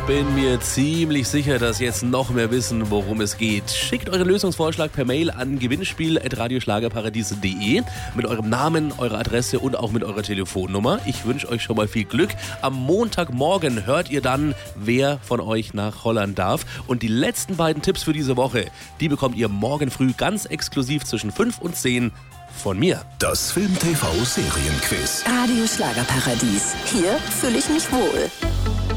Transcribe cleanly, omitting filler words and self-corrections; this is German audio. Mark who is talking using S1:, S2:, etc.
S1: bin mir ziemlich sicher, dass jetzt noch mehr wissen, worum es geht. Schickt euren Lösungsvorschlag per Mail an gewinnspiel@radioschlagerparadies.de mit eurem Namen, eurer Adresse und auch mit eurer Telefonnummer. Ich wünsche euch schon mal viel Glück. Am Montagmorgen hört ihr dann, wer von euch nach Holland darf. Und die letzten beiden Tipps für diese Woche, die bekommt ihr morgen früh ganz exklusiv zwischen 5 und 10 von mir.
S2: Das Film-TV-Serienquiz.
S3: Radio Schlagerparadies. Hier fühle ich mich wohl.